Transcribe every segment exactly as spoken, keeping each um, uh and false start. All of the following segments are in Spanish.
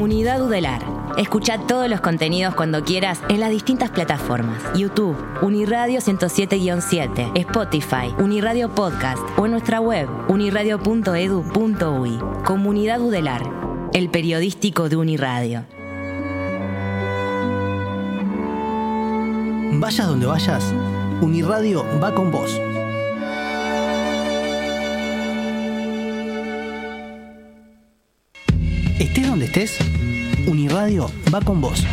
Comunidad Udelar. Escucha todos los contenidos cuando quieras en las distintas plataformas. YouTube, Uniradio ciento siete guion siete, Spotify, Uniradio Podcast o en nuestra web uniradio punto edu punto uy. Comunidad Udelar, el periodístico de Uniradio. Vayas donde vayas, Uniradio va con vos. Estés donde estés, Uniradio va con vos.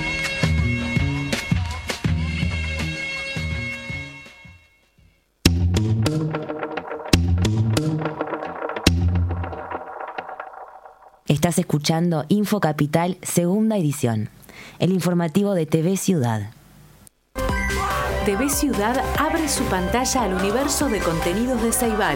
Estás escuchando Info Capital, segunda edición, el informativo de T V Ciudad. T V Ciudad abre su pantalla al universo de contenidos de Ceibal.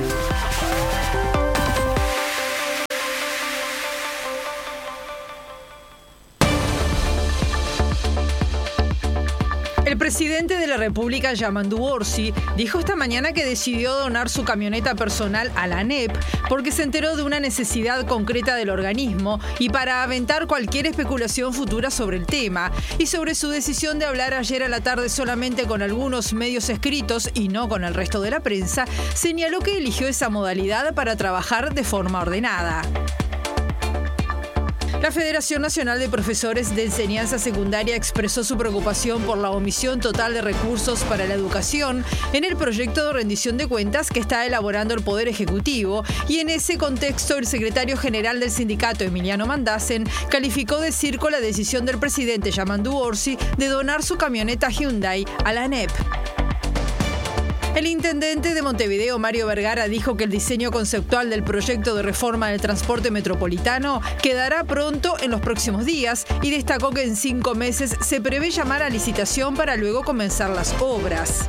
El presidente de la República, Yamandu Orsi, dijo esta mañana que decidió donar su camioneta personal a la ANEP porque se enteró de una necesidad concreta del organismo y para aventar cualquier especulación futura sobre el tema. Y sobre su decisión de hablar ayer a la tarde solamente con algunos medios escritos y no con el resto de la prensa, señaló que eligió esa modalidad para trabajar de forma ordenada. La Federación Nacional de Profesores de Enseñanza Secundaria expresó su preocupación por la omisión total de recursos para la educación en el proyecto de rendición de cuentas que está elaborando el Poder Ejecutivo, y en ese contexto el secretario general del sindicato, Emiliano Mandasen, calificó de circo la decisión del presidente Yamandu Orsi de donar su camioneta Hyundai a la ANEP. El intendente de Montevideo, Mario Vergara, dijo que el diseño conceptual del proyecto de reforma del transporte metropolitano quedará pronto en los próximos días y destacó que en cinco meses se prevé llamar a licitación para luego comenzar las obras.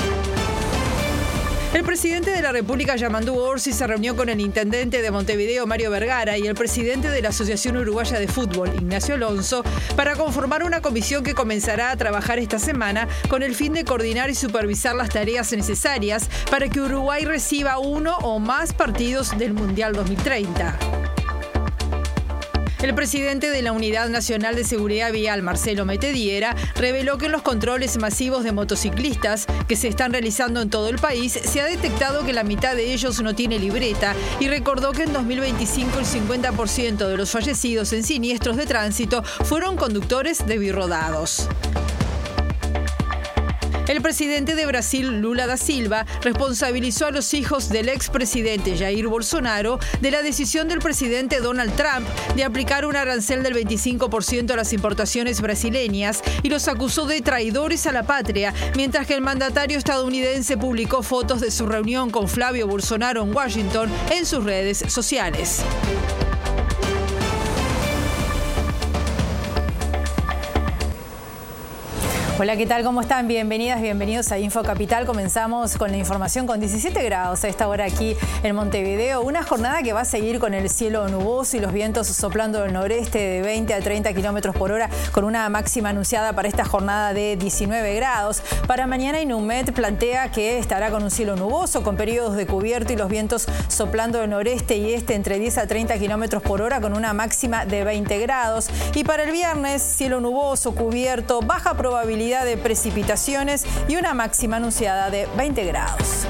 El presidente de la República, Yamandu Orsi, se reunió con el intendente de Montevideo, Mario Vergara, y el presidente de la Asociación Uruguaya de Fútbol, Ignacio Alonso, para conformar una comisión que comenzará a trabajar esta semana con el fin de coordinar y supervisar las tareas necesarias para que Uruguay reciba uno o más partidos del Mundial dos mil treinta. El presidente de la Unidad Nacional de Seguridad Vial, Marcelo Metediera, reveló que en los controles masivos de motociclistas que se están realizando en todo el país se ha detectado que la mitad de ellos no tiene libreta, y recordó que en dos mil veinticinco el cincuenta por ciento de los fallecidos en siniestros de tránsito fueron conductores de birrodados. El presidente de Brasil, Lula da Silva, responsabilizó a los hijos del expresidente Jair Bolsonaro de la decisión del presidente Donald Trump de aplicar un arancel del veinticinco por ciento a las importaciones brasileñas y los acusó de traidores a la patria, mientras que el mandatario estadounidense publicó fotos de su reunión con Flavio Bolsonaro en Washington en sus redes sociales. Hola, ¿qué tal? ¿Cómo están? Bienvenidas, bienvenidos a Info Capital. Comenzamos con la información con diecisiete grados a esta hora aquí en Montevideo. Una jornada que va a seguir con el cielo nuboso y los vientos soplando del noreste de veinte a treinta kilómetros por hora, con una máxima anunciada para esta jornada de diecinueve grados. Para mañana, Inumet plantea que estará con un cielo nuboso, con periodos de cubierto y los vientos soplando del noreste y este entre diez a treinta kilómetros por hora, con una máxima de veinte grados. Y para el viernes, cielo nuboso, cubierto, baja probabilidad de precipitaciones y una máxima anunciada de veinte grados.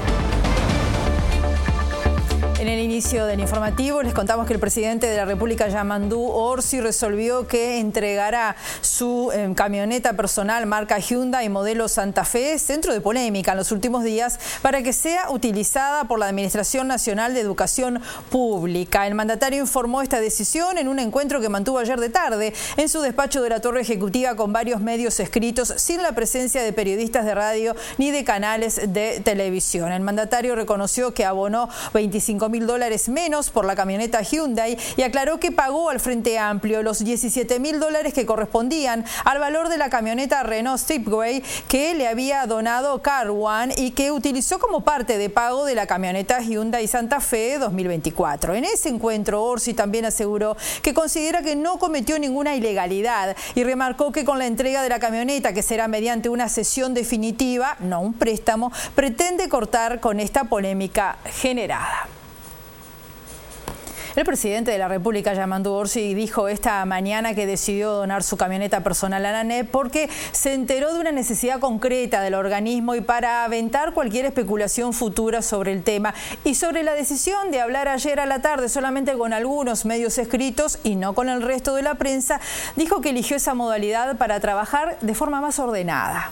En el inicio del informativo les contamos que el presidente de la República, Yamandu Orsi, resolvió que entregará su eh, camioneta personal marca Hyundai modelo Santa Fe, centro de polémica en los últimos días, para que sea utilizada por la Administración Nacional de Educación Pública. El mandatario informó esta decisión en un encuentro que mantuvo ayer de tarde en su despacho de la Torre Ejecutiva con varios medios escritos, sin la presencia de periodistas de radio ni de canales de televisión. El mandatario reconoció que abonó veinticinco mil dólares menos por la camioneta Hyundai y aclaró que pagó al Frente Amplio los diecisiete mil dólares que correspondían al valor de la camioneta Renault Stepway que le había donado Car One y que utilizó como parte de pago de la camioneta Hyundai Santa Fe dos mil veinticuatro. En ese encuentro, Orsi también aseguró que considera que no cometió ninguna ilegalidad y remarcó que con la entrega de la camioneta, que será mediante una cesión definitiva, no un préstamo, pretende cortar con esta polémica generada. El presidente de la República, Yamandu Orsi, dijo esta mañana que decidió donar su camioneta personal a la ANEP porque se enteró de una necesidad concreta del organismo y para aventar cualquier especulación futura sobre el tema. Y sobre la decisión de hablar ayer a la tarde solamente con algunos medios escritos y no con el resto de la prensa, dijo que eligió esa modalidad para trabajar de forma más ordenada.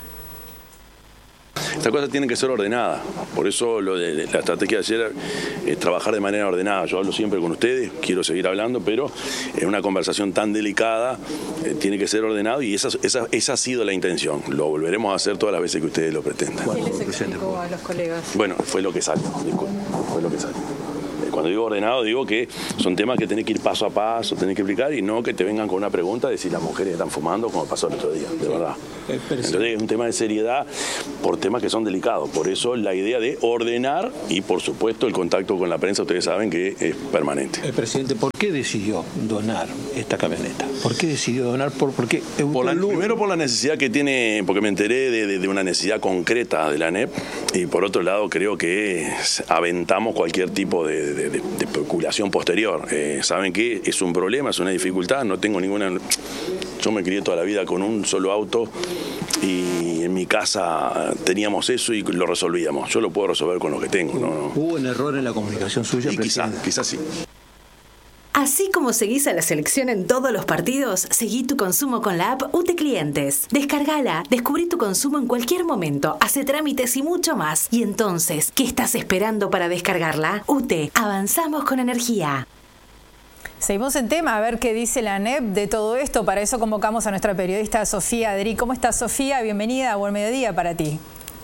Estas cosas tienen que ser ordenadas, por eso lo de la estrategia de ayer es trabajar de manera ordenada. Yo hablo siempre con ustedes, quiero seguir hablando, pero en una conversación tan delicada eh, tiene que ser ordenado y esa, esa, esa ha sido la intención. Lo volveremos a hacer todas las veces que ustedes lo pretendan. ¿Qué les explicó a los colegas? Bueno, fue lo que salió, disculpe, fue lo que salió. Cuando digo ordenado, digo que son temas que tenés que ir paso a paso, tenés que explicar y no que te vengan con una pregunta de si las mujeres están fumando, como pasó el otro día, de verdad. Entonces es un tema de seriedad por temas que son delicados. Por eso la idea de ordenar y, por supuesto, el contacto con la prensa, ustedes saben que es permanente. El presidente, ¿por qué decidió donar esta camioneta? ¿Por qué decidió donar? ¿Por, por qué? Por la, primero por la necesidad que tiene, porque me enteré de, de, de una necesidad concreta de la ANEP y por otro lado creo que aventamos cualquier tipo de, de De, de especulación posterior. Eh, saben que es un problema, es una dificultad, no tengo ninguna. Yo me crié toda la vida con un solo auto y en mi casa teníamos eso y lo resolvíamos. Yo lo puedo resolver con lo que tengo. ¿No? No. ¿Hubo un error en la comunicación suya, y quizás, quizás sí. Así como seguís a la selección en todos los partidos, seguí tu consumo con la app U T E Clientes. Descargala, descubrí tu consumo en cualquier momento, hace trámites y mucho más. Y entonces, ¿qué estás esperando para descargarla? U T E, avanzamos con energía. Seguimos en tema, a ver qué dice la ANEP de todo esto. Para eso convocamos a nuestra periodista Sofía Adri. ¿Cómo estás, Sofía? Bienvenida, buen mediodía para ti.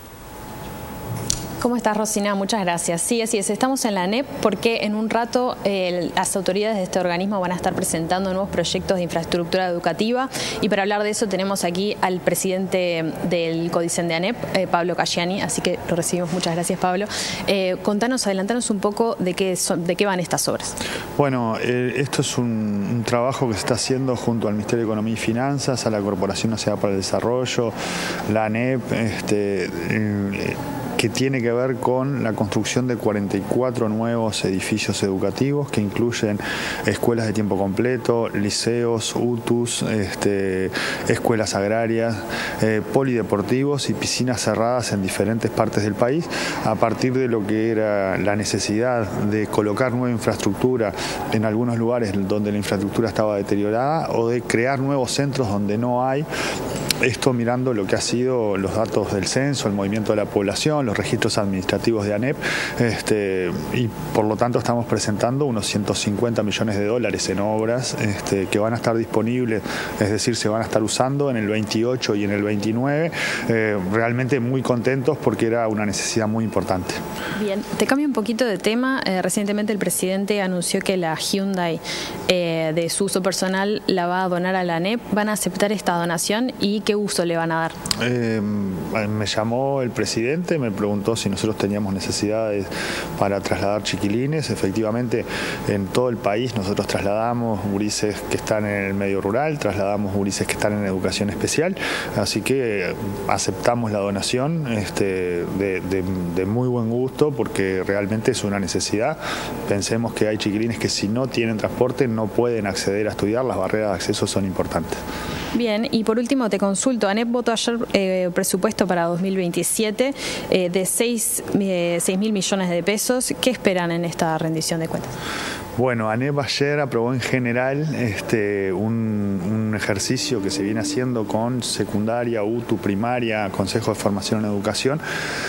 ¿Cómo estás, Rosina? Muchas gracias. Sí, así es. Estamos en la ANEP porque en un rato eh, las autoridades de este organismo van a estar presentando nuevos proyectos de infraestructura educativa y para hablar de eso tenemos aquí al presidente del CODICEN de ANEP, eh, Pablo Caggiani, así que lo recibimos. Muchas gracias, Pablo. Eh, contanos, adelantanos un poco de qué, son, de qué van estas obras. Bueno, eh, esto es un, un trabajo que se está haciendo junto al Ministerio de Economía y Finanzas, a la Corporación Nacional para el Desarrollo, la ANEP, este, eh, que tiene que ver con la construcción de cuarenta y cuatro nuevos edificios educativos que incluyen escuelas de tiempo completo, liceos, U T Us, este, escuelas agrarias, eh, polideportivos y piscinas cerradas en diferentes partes del país, a partir de lo que era la necesidad de colocar nueva infraestructura en algunos lugares donde la infraestructura estaba deteriorada o de crear nuevos centros donde no hay. Esto mirando lo que ha sido los datos del censo, el movimiento de la población, los registros administrativos de ANEP, este, y por lo tanto estamos presentando unos ciento cincuenta millones de dólares en obras este, que van a estar disponibles, es decir, se van a estar usando en el veintiocho y en el veintinueve, eh, realmente muy contentos porque era una necesidad muy importante. Bien, te cambio un poquito de tema. Eh, recientemente el presidente anunció que la Hyundai eh, de su uso personal la va a donar a la ANEP. ¿Van a aceptar esta donación y qué uso le van a dar? Eh, me llamó el presidente, me preguntó si nosotros teníamos necesidades para trasladar chiquilines. Efectivamente, en todo el país nosotros trasladamos gurises que están en el medio rural, trasladamos gurises que están en educación especial, así que aceptamos la donación este, de, de, de muy buen gusto porque realmente es una necesidad. Pensemos que hay chiquilines que si no tienen transporte no pueden acceder a estudiar, las barreras de acceso son importantes. Bien, y por último te consulto, ANEP votó ayer eh, presupuesto para dos mil veintisiete eh, de seis mil millones de pesos. ¿Qué esperan en esta rendición de cuentas? Bueno, ANEP ayer aprobó en general este, un, un ejercicio que se viene haciendo con secundaria, U T U, primaria, Consejo de Formación en Educación,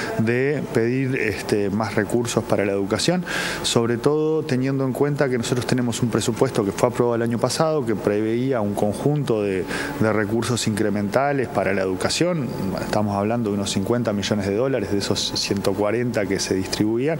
de pedir este, más recursos para la educación, sobre todo teniendo en cuenta que nosotros tenemos un presupuesto que fue aprobado el año pasado, que preveía un conjunto de, de recursos incrementales para la educación. Estamos hablando de unos cincuenta millones de dólares de esos ciento cuarenta que se distribuían,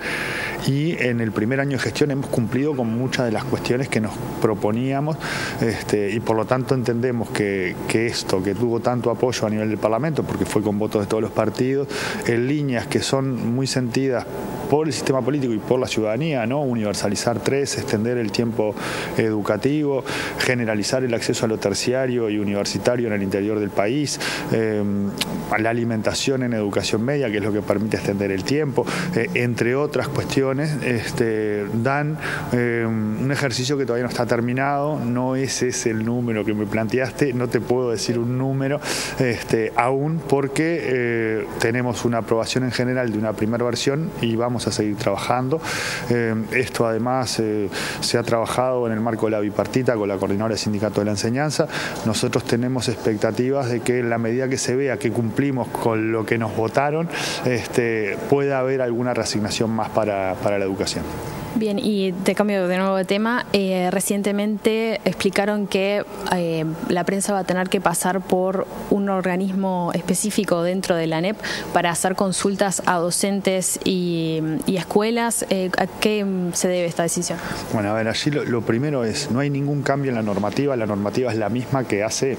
y en el primer año de gestión hemos cumplido con muchas de las cuestiones que nos proponíamos este, y por lo tanto entendemos entendemos que, que esto, que tuvo tanto apoyo a nivel del Parlamento, porque fue con votos de todos los partidos, en líneas que son muy sentidas por el sistema político y por la ciudadanía, ¿no? Universalizar tres, extender el tiempo educativo, generalizar el acceso a lo terciario y universitario en el interior del país, eh, la alimentación en educación media, que es lo que permite extender el tiempo, eh, entre otras cuestiones, este, dan eh, un ejercicio que todavía no está terminado, no ese es el número que me planteaste, no te puedo decir un número este, aún porque eh, tenemos una aprobación en general de una primera versión y vamos a seguir trabajando. Eh, esto además eh, se ha trabajado en el marco de la bipartita con la coordinadora del Sindicato de la Enseñanza. Nosotros tenemos expectativas de que en la medida que se vea que cumplimos con lo que nos votaron, este, pueda haber alguna reasignación más para, para la educación. Bien, y te cambio de nuevo de tema. Eh, recientemente explicaron que eh, la prensa va a tener que pasar por un organismo específico dentro de la ANEP para hacer consultas a docentes y, y escuelas. Eh, ¿A qué se debe esta decisión? Bueno, a ver, allí lo, lo primero es, no hay ningún cambio en la normativa. La normativa es la misma que hace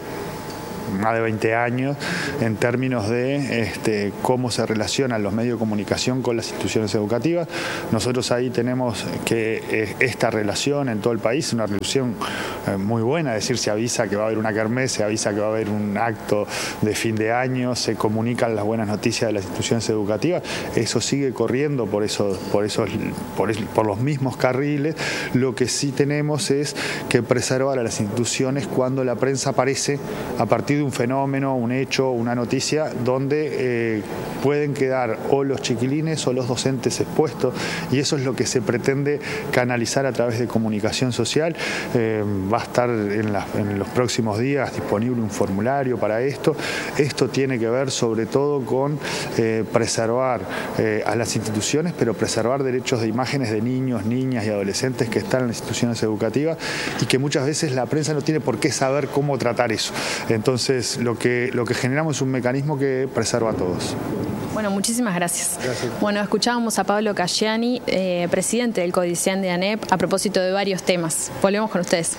más de veinte años en términos de este, cómo se relacionan los medios de comunicación con las instituciones educativas. Nosotros ahí tenemos que eh, esta relación en todo el país es una relación eh, muy buena, es decir, se avisa que va a haber una kermés, se avisa que va a haber un acto de fin de año, se comunican las buenas noticias de las instituciones educativas, eso sigue corriendo por, eso, por, esos, por, eso, por los mismos carriles. Lo que sí tenemos es que preservar a las instituciones cuando la prensa aparece a partir de un fenómeno, un hecho, una noticia, donde eh, pueden quedar o los chiquilines o los docentes expuestos, y eso es lo que se pretende canalizar a través de comunicación social. Eh, va a estar en, la, en los próximos días disponible un formulario para esto. Esto tiene que ver sobre todo con eh, preservar eh, a las instituciones, pero preservar derechos de imágenes de niños, niñas y adolescentes que están en las instituciones educativas y que muchas veces la prensa no tiene por qué saber cómo tratar eso. Entonces, lo que, lo que generamos es un mecanismo que preserva a todos. Bueno, muchísimas gracias. Gracias. Bueno, escuchábamos a Pablo Casciani, eh, presidente del Codicen de ANEP, a propósito de varios temas. Volvemos con ustedes.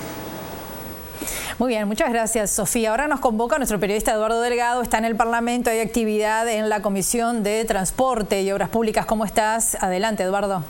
Muy bien, muchas gracias, Sofía. Ahora nos convoca nuestro periodista Eduardo Delgado, está en el Parlamento, hay actividad en la Comisión de Transporte y Obras Públicas. ¿Cómo estás? Adelante, Eduardo.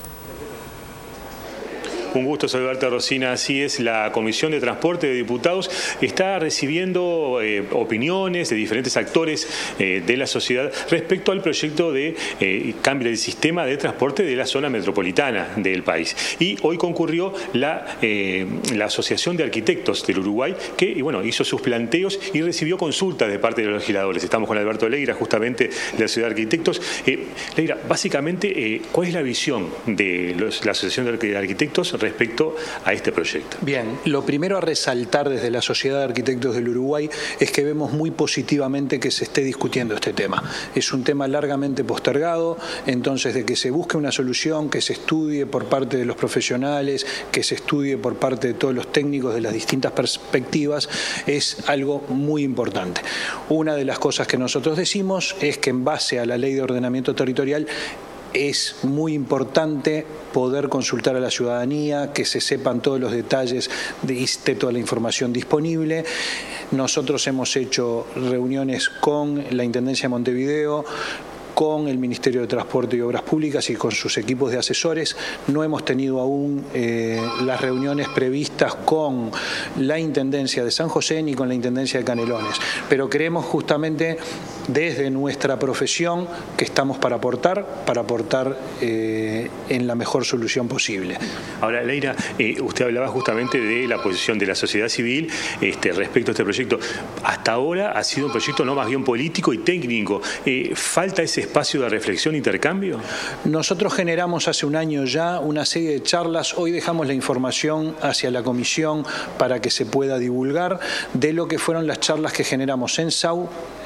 Un gusto saludarte, Rosina. Así es, la Comisión de Transporte de Diputados está recibiendo eh, opiniones de diferentes actores eh, de la sociedad respecto al proyecto de eh, cambio del sistema de transporte de la zona metropolitana del país. Y hoy concurrió la, eh, la Asociación de Arquitectos del Uruguay, que y bueno, hizo sus planteos y recibió consultas de parte de los legisladores. Estamos con Alberto Leira, justamente de la Ciudad de Arquitectos. Eh, Leira, básicamente, eh, ¿cuál es la visión de los, la Asociación de Arquitectos respecto a este proyecto? Bien, lo primero a resaltar desde la Sociedad de Arquitectos del Uruguay es que vemos muy positivamente que se esté discutiendo este tema. Es un tema largamente postergado, entonces de que se busque una solución, que se estudie por parte de los profesionales, que se estudie por parte de todos los técnicos de las distintas perspectivas, es algo muy importante. Una de las cosas que nosotros decimos es que en base a la Ley de Ordenamiento Territorial es muy importante poder consultar a la ciudadanía, que se sepan todos los detalles, de, esté toda la información disponible. Nosotros hemos hecho reuniones con la Intendencia de Montevideo, con el Ministerio de Transporte y Obras Públicas y con sus equipos de asesores. No hemos tenido aún eh, las reuniones previstas con la Intendencia de San José ni con la Intendencia de Canelones, pero creemos justamente desde nuestra profesión que estamos para aportar, para aportar eh, en la mejor solución posible. Ahora, Leira, eh, usted hablaba justamente de la posición de la sociedad civil este, respecto a este proyecto. Hasta ahora ha sido un proyecto no más bien político y técnico. Eh, ¿Falta ese espacio de reflexión e intercambio? Nosotros generamos hace un año ya una serie de charlas. Hoy dejamos la información hacia la comisión para que se pueda divulgar de lo que fueron las charlas que generamos en S A U,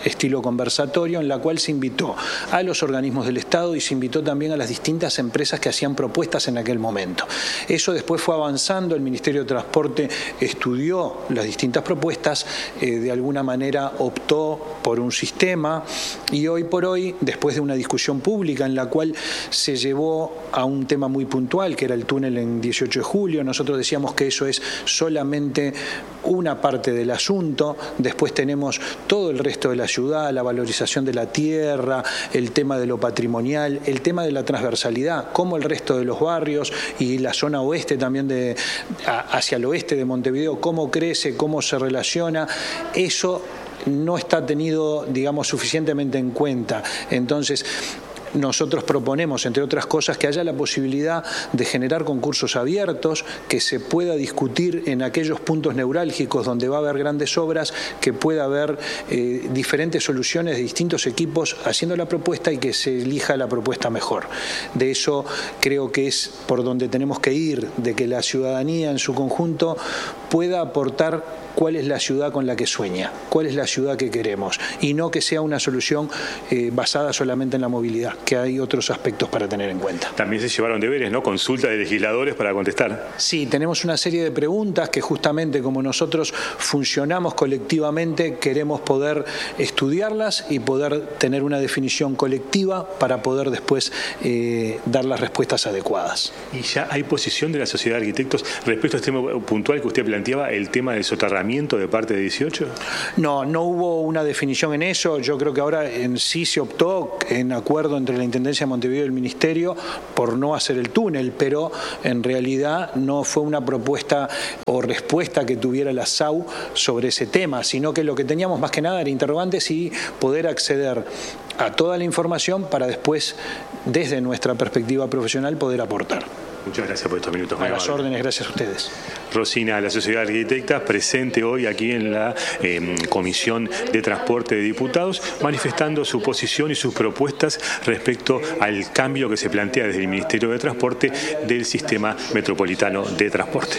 estilo conversatorio, en la cual se invitó a los organismos del Estado y se invitó también a las distintas empresas que hacían propuestas en aquel momento. Eso después fue avanzando, el Ministerio de Transporte estudió las distintas propuestas, eh, de alguna manera optó por un sistema y hoy por hoy, después de una discusión pública en la cual se llevó a un tema muy puntual, que era el túnel en dieciocho de julio, nosotros decíamos que eso es solamente una parte del asunto, después tenemos todo el resto de la ciudad, la valorización de la tierra, el tema de lo patrimonial, el tema de la transversalidad, cómo el resto de los barrios y la zona oeste también de, hacia el oeste de Montevideo, cómo crece, cómo se relaciona, eso no está tenido, digamos, suficientemente en cuenta. Entonces, nosotros proponemos, entre otras cosas, que haya la posibilidad de generar concursos abiertos, que se pueda discutir en aquellos puntos neurálgicos donde va a haber grandes obras, que pueda haber eh, diferentes soluciones de distintos equipos haciendo la propuesta y que se elija la propuesta mejor. De eso creo que es por donde tenemos que ir, de que la ciudadanía en su conjunto pueda aportar cuál es la ciudad con la que sueña, cuál es la ciudad que queremos, y no que sea una solución eh, basada solamente en la movilidad, que hay otros aspectos para tener en cuenta. También se llevaron deberes, ¿no? Consulta de legisladores para contestar. Sí, tenemos una serie de preguntas que justamente como nosotros funcionamos colectivamente, queremos poder estudiarlas y poder tener una definición colectiva para poder después eh, dar las respuestas adecuadas. ¿Y ya hay posición de la Sociedad de Arquitectos respecto a este tema puntual que usted planteaba, el tema del soterramiento de parte de dieciocho? No, no hubo una definición en eso. Yo creo que ahora en sí se optó, en acuerdo entre la Intendencia de Montevideo y el Ministerio, por no hacer el túnel, pero en realidad no fue una propuesta o respuesta que tuviera la S A U sobre ese tema, sino que lo que teníamos más que nada era interrogantes y poder acceder a toda la información para después, desde nuestra perspectiva profesional, poder aportar. Muchas gracias por estos minutos. A las órdenes, gracias a ustedes. Rosina, la Sociedad de Arquitectas, presente hoy aquí en la eh, Comisión de Transporte de Diputados, manifestando su posición y sus propuestas respecto al cambio que se plantea desde el Ministerio de Transporte del sistema metropolitano de transporte.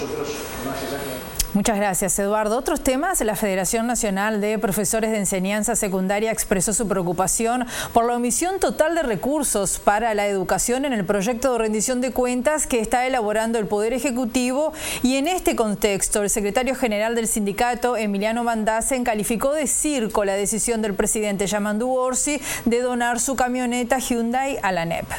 Muchas gracias, Eduardo. Otros temas, la Federación Nacional de Profesores de Enseñanza Secundaria expresó su preocupación por la omisión total de recursos para la educación en el proyecto de rendición de cuentas que está elaborando el Poder Ejecutivo, y en este contexto el secretario general del sindicato, Emiliano Mandasen, calificó de circo la decisión del presidente Yamandú Orsi de donar su camioneta Hyundai a la A N E P.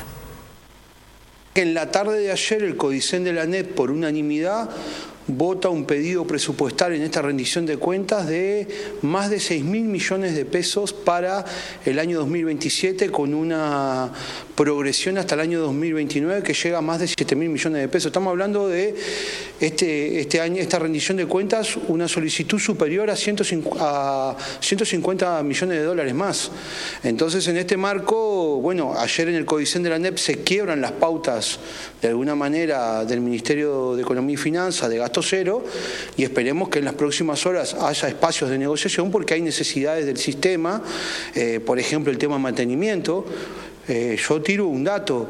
En la tarde de ayer el Codicen de la A N E P, por unanimidad, vota un pedido presupuestal en esta rendición de cuentas de más de seis mil millones de pesos para el año dos mil veintisiete, con una progresión hasta el año dos mil veintinueve que llega a más de siete mil millones de pesos. Estamos hablando de este, este año, esta rendición de cuentas, una solicitud superior a ciento cincuenta millones de dólares más. Entonces, en este marco, bueno, ayer en el Codicen de la A N E P se quiebran las pautas de alguna manera del Ministerio de Economía y Finanzas de gasto cero, y esperemos que en las próximas horas haya espacios de negociación, porque hay necesidades del sistema, eh, por ejemplo el tema mantenimiento. Eh, yo tiro un dato.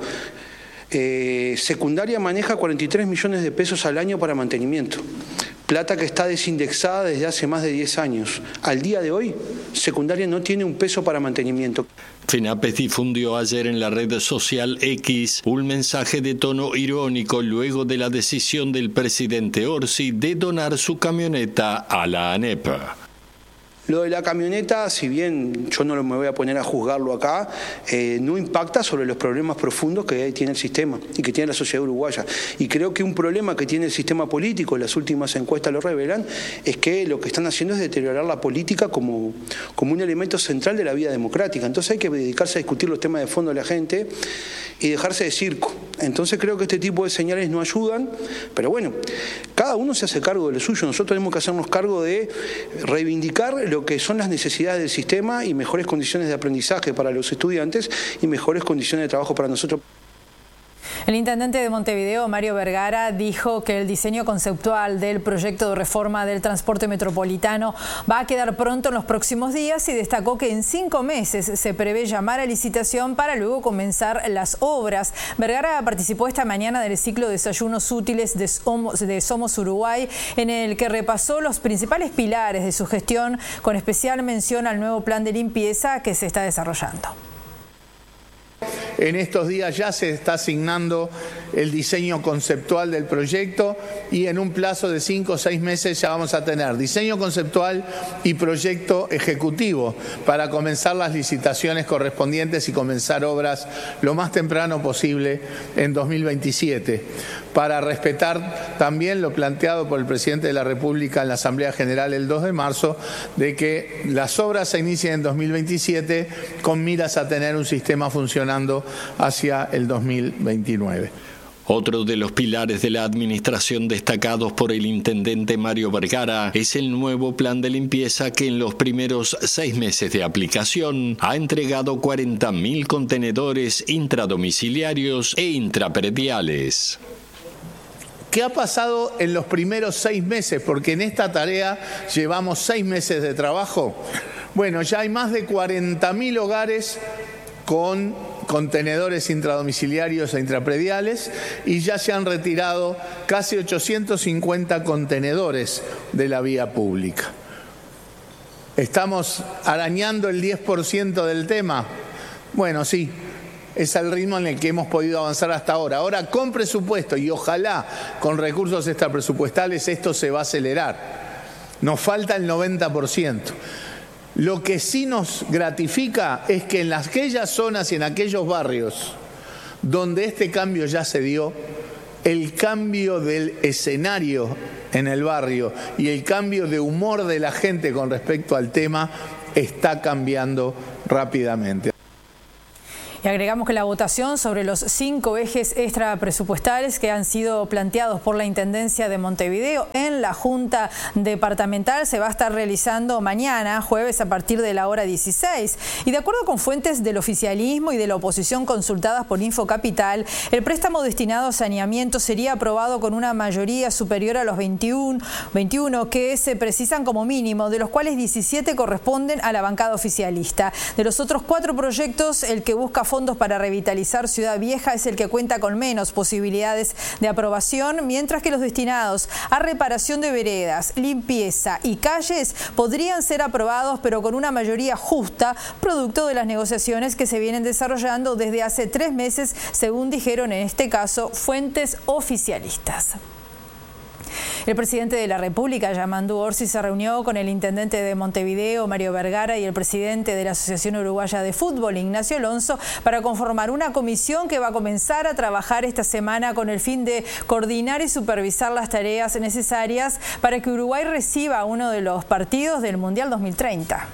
Eh, secundaria maneja cuarenta y tres millones de pesos al año para mantenimiento. Plata que está desindexada desde hace más de diez años. Al día de hoy, secundaria no tiene un peso para mantenimiento. FENAPES difundió ayer en la red social X un mensaje de tono irónico luego de la decisión del presidente Orsi de donar su camioneta a la A N E P. Lo de la camioneta, si bien yo no me voy a poner a juzgarlo acá, eh, no impacta sobre los problemas profundos que tiene el sistema y que tiene la sociedad uruguaya. Y creo que un problema que tiene el sistema político, las últimas encuestas lo revelan, es que lo que están haciendo es deteriorar la política como, como un elemento central de la vida democrática. Entonces hay que dedicarse a discutir los temas de fondo de la gente y dejarse de circo. Entonces creo que este tipo de señales no ayudan, pero bueno, cada uno se hace cargo de lo suyo. Nosotros tenemos que hacernos cargo de reivindicar lo que son las necesidades del sistema y mejores condiciones de aprendizaje para los estudiantes y mejores condiciones de trabajo para nosotros. El intendente de Montevideo, Mario Vergara, dijo que el diseño conceptual del proyecto de reforma del transporte metropolitano va a quedar pronto en los próximos días y destacó que en cinco meses se prevé llamar a licitación para luego comenzar las obras. Vergara participó esta mañana del ciclo de desayunos útiles de Somos, de Somos Uruguay, en el que repasó los principales pilares de su gestión, con especial mención al nuevo plan de limpieza que se está desarrollando. En estos días ya se está asignando el diseño conceptual del proyecto y en un plazo de cinco o seis meses ya vamos a tener diseño conceptual y proyecto ejecutivo para comenzar las licitaciones correspondientes y comenzar obras lo más temprano posible en dos mil veintisiete, para respetar también lo planteado por el presidente de la República en la Asamblea General el dos de marzo, de que las obras se inicien en dos mil veintisiete con miras a tener un sistema funcionando hacia el dos mil veintinueve. Otro de los pilares de la administración destacados por el intendente Mario Vergara es el nuevo plan de limpieza que en los primeros seis meses de aplicación ha entregado cuarenta mil contenedores intradomiciliarios e intraprediales. ¿Qué ha pasado en los primeros seis meses? Porque en esta tarea llevamos seis meses de trabajo. Bueno, ya hay más de cuarenta mil hogares con contenedores intradomiciliarios e intraprediales y ya se han retirado casi ochocientos cincuenta contenedores de la vía pública. ¿Estamos arañando el diez por ciento del tema? Bueno, sí, es el ritmo en el que hemos podido avanzar hasta ahora. Ahora, con presupuesto y ojalá con recursos extrapresupuestales, esto se va a acelerar. Nos falta el noventa por ciento. Lo que sí nos gratifica es que en aquellas zonas y en aquellos barrios donde este cambio ya se dio, el cambio del escenario en el barrio y el cambio de humor de la gente con respecto al tema está cambiando rápidamente. Y agregamos que la votación sobre los cinco ejes extrapresupuestales que han sido planteados por la Intendencia de Montevideo en la Junta Departamental se va a estar realizando mañana, jueves, a partir de la hora dieciséis. Y de acuerdo con fuentes del oficialismo y de la oposición consultadas por Infocapital, el préstamo destinado a saneamiento sería aprobado con una mayoría superior a los veintiuno, veintiuno que se precisan como mínimo, de los cuales diecisiete corresponden a la bancada oficialista. De los otros cuatro proyectos, el que busca fondos para revitalizar Ciudad Vieja es el que cuenta con menos posibilidades de aprobación, mientras que los destinados a reparación de veredas, limpieza y calles podrían ser aprobados, pero con una mayoría justa, producto de las negociaciones que se vienen desarrollando desde hace tres meses, según dijeron en este caso fuentes oficialistas. El presidente de la República, Yamandú Orsi, se reunió con el intendente de Montevideo, Mario Vergara, y el presidente de la Asociación Uruguaya de Fútbol, Ignacio Alonso, para conformar una comisión que va a comenzar a trabajar esta semana con el fin de coordinar y supervisar las tareas necesarias para que Uruguay reciba uno de los partidos del Mundial dos mil treinta.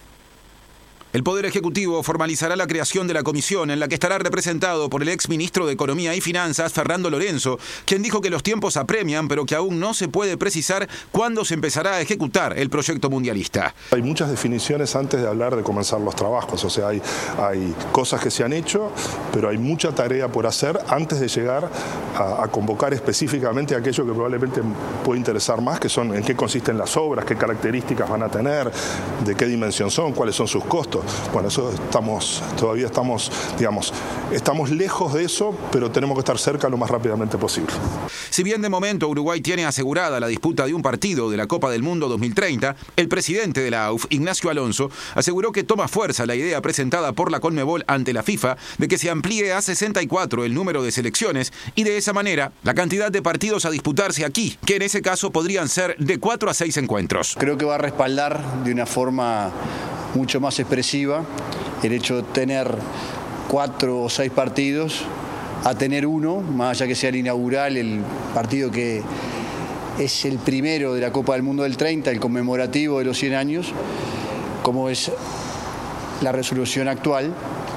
El Poder Ejecutivo formalizará la creación de la comisión en la que estará representado por el exministro de Economía y Finanzas, Fernando Lorenzo, quien dijo que los tiempos apremian, pero que aún no se puede precisar cuándo se empezará a ejecutar el proyecto mundialista. Hay muchas definiciones antes de hablar de comenzar los trabajos, o sea, hay, hay cosas que se han hecho, pero hay mucha tarea por hacer antes de llegar a, a convocar específicamente aquello que probablemente puede interesar más, que son en qué consisten las obras, qué características van a tener, de qué dimensión son, cuáles son sus costos. Bueno, eso estamos, todavía estamos, digamos, estamos lejos de eso, pero tenemos que estar cerca lo más rápidamente posible. Si bien de momento Uruguay tiene asegurada la disputa de un partido de la Copa del Mundo dos mil treinta, el presidente de la A U F, Ignacio Alonso, aseguró que toma fuerza la idea presentada por la Conmebol ante la FIFA de que se amplíe a sesenta y cuatro el número de selecciones y de esa manera la cantidad de partidos a disputarse aquí, que en ese caso podrían ser de cuatro a seis encuentros. Creo que va a respaldar de una forma mucho más expresiva el hecho de tener cuatro o seis partidos a tener uno, más allá que sea el inaugural, el partido que es el primero de la Copa del Mundo del treinta, el conmemorativo de los cien años, como es la resolución actual.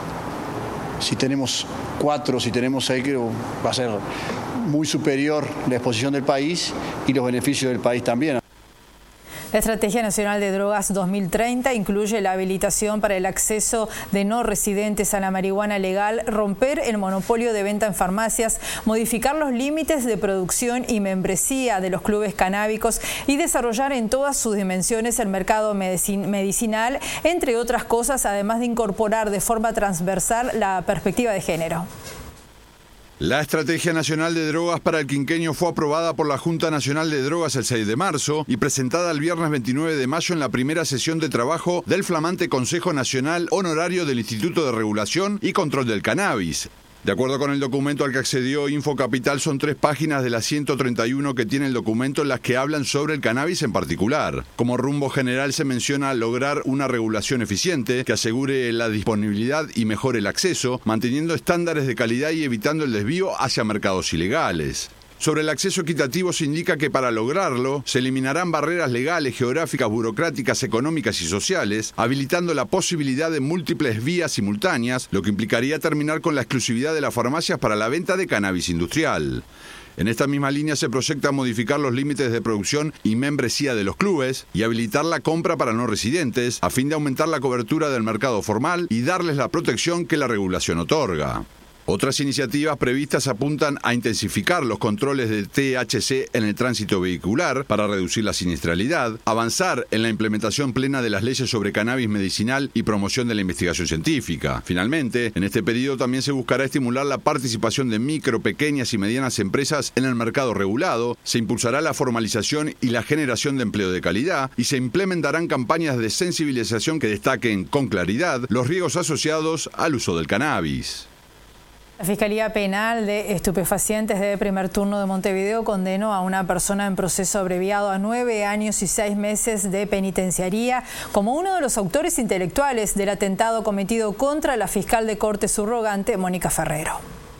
Si tenemos cuatro, si tenemos seis, creo va a ser muy superior la exposición del país y los beneficios del país también. La Estrategia Nacional de Drogas dos mil treinta incluye la habilitación para el acceso de no residentes a la marihuana legal, romper el monopolio de venta en farmacias, modificar los límites de producción y membresía de los clubes canábicos y desarrollar en todas sus dimensiones el mercado medicinal, entre otras cosas, además de incorporar de forma transversal la perspectiva de género. La Estrategia Nacional de Drogas para el quinquenio fue aprobada por la Junta Nacional de Drogas el seis de marzo y presentada el viernes veintinueve de mayo en la primera sesión de trabajo del flamante Consejo Nacional Honorario del Instituto de Regulación y Control del Cannabis. De acuerdo con el documento al que accedió Infocapital, son tres páginas de las ciento treinta y uno que tiene el documento en las que hablan sobre el cannabis en particular. Como rumbo general se menciona lograr una regulación eficiente que asegure la disponibilidad y mejore el acceso, manteniendo estándares de calidad y evitando el desvío hacia mercados ilegales. Sobre el acceso equitativo se indica que para lograrlo se eliminarán barreras legales, geográficas, burocráticas, económicas y sociales, habilitando la posibilidad de múltiples vías simultáneas, lo que implicaría terminar con la exclusividad de las farmacias para la venta de cannabis industrial. En esta misma línea se proyecta modificar los límites de producción y membresía de los clubes y habilitar la compra para no residentes a fin de aumentar la cobertura del mercado formal y darles la protección que la regulación otorga. Otras iniciativas previstas apuntan a intensificar los controles de T H C en el tránsito vehicular para reducir la siniestralidad, avanzar en la implementación plena de las leyes sobre cannabis medicinal y promoción de la investigación científica. Finalmente, en este periodo también se buscará estimular la participación de micro, pequeñas y medianas empresas en el mercado regulado, se impulsará la formalización y la generación de empleo de calidad y se implementarán campañas de sensibilización que destaquen con claridad los riesgos asociados al uso del cannabis. La Fiscalía Penal de Estupefacientes de primer turno de Montevideo condenó a una persona en proceso abreviado a nueve años y seis meses de penitenciaría como uno de los autores intelectuales del atentado cometido contra la fiscal de corte subrogante, Mónica Ferrero.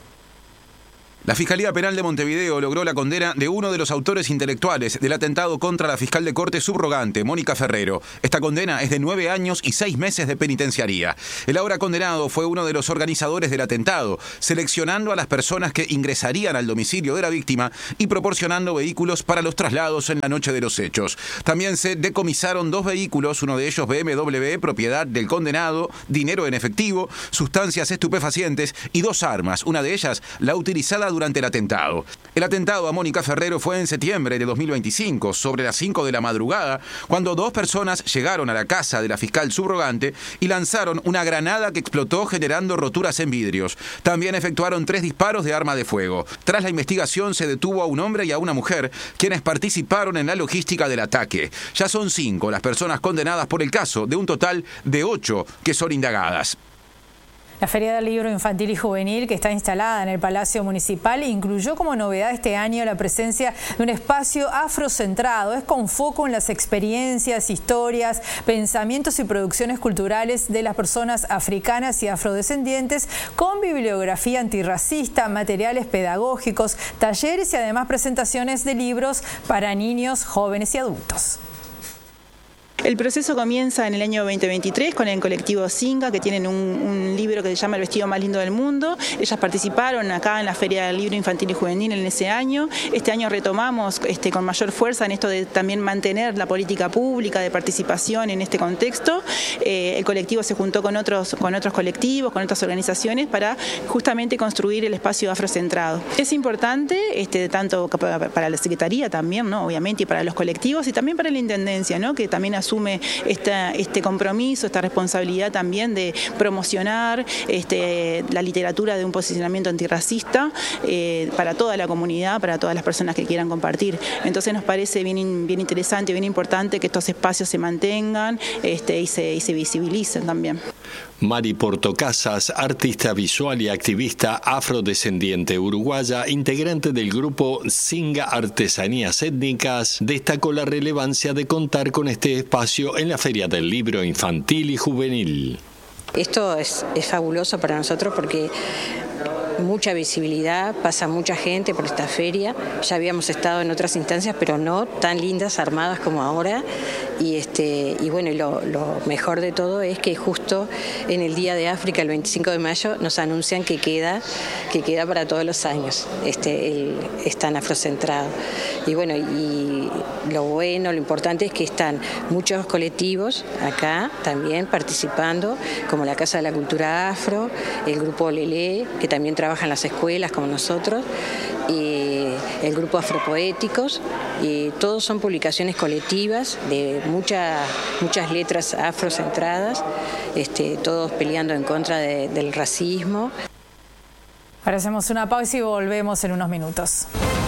La Fiscalía Penal de Montevideo logró la condena de uno de los autores intelectuales del atentado contra la fiscal de corte subrogante, Mónica Ferrero. Esta condena es de nueve años y seis meses de penitenciaría. El ahora condenado fue uno de los organizadores del atentado, seleccionando a las personas que ingresarían al domicilio de la víctima y proporcionando vehículos para los traslados en la noche de los hechos. También se decomisaron dos vehículos, uno de ellos B M W, propiedad del condenado, dinero en efectivo, sustancias estupefacientes y dos armas, una de ellas la utilizada durante el atentado. El atentado a Mónica Ferrero fue en septiembre de dos mil veinticinco, sobre las cinco de la madrugada, cuando dos personas llegaron a la casa de la fiscal subrogante y lanzaron una granada que explotó generando roturas en vidrios. También efectuaron tres disparos de arma de fuego. Tras la investigación se detuvo a un hombre y a una mujer, quienes participaron en la logística del ataque. Ya son cinco las personas condenadas por el caso, de un total de ocho que son indagadas. La Feria del Libro Infantil y Juvenil, que está instalada en el Palacio Municipal, incluyó como novedad este año la presencia de un espacio afrocentrado. Es con foco en las experiencias, historias, pensamientos y producciones culturales de las personas africanas y afrodescendientes, con bibliografía antirracista, materiales pedagógicos, talleres y además presentaciones de libros para niños, jóvenes y adultos. El proceso comienza en el año veinte veintitrés con el colectivo Singa, que tienen un, un libro que se llama El vestido más lindo del mundo. Ellas participaron acá en la Feria del Libro Infantil y Juvenil en ese año. Este año retomamos este, con mayor fuerza en esto de también mantener la política pública de participación en este contexto. Eh, el colectivo se juntó con otros, con otros colectivos, con otras organizaciones para justamente construir el espacio afrocentrado. Es importante, este, tanto para la Secretaría también, ¿no? Obviamente, y para los colectivos y también para la Intendencia, ¿no? Que también asume esta, este compromiso, esta responsabilidad también de promocionar este, la literatura de un posicionamiento antirracista eh, para toda la comunidad, para todas las personas que quieran compartir. Entonces nos parece bien, bien interesante, bien importante que estos espacios se mantengan este, y, se, y se visibilicen también. Mari Portocasas, artista visual y activista afrodescendiente uruguaya, integrante del grupo Singa Artesanías Étnicas, destacó la relevancia de contar con este espacio en la Feria del Libro Infantil y Juvenil. Esto es, es fabuloso para nosotros porque mucha visibilidad, pasa mucha gente por esta feria. Ya habíamos estado en otras instancias, pero no tan lindas, armadas como ahora. Y este y bueno, y lo, lo mejor de todo es que justo en el Día de África, el veinticinco de mayo, nos anuncian que queda, que queda para todos los años este el stand afrocentrado. y bueno, y lo bueno, lo importante es que están muchos colectivos acá también participando, como la Casa de la Cultura Afro, el grupo Lelé, que también trabaja en las escuelas como nosotros, y el grupo Afropoéticos, y todos son publicaciones colectivas de muchas muchas letras afrocentradas, este, todos peleando en contra de, del racismo. Ahora hacemos una pausa y volvemos en unos minutos.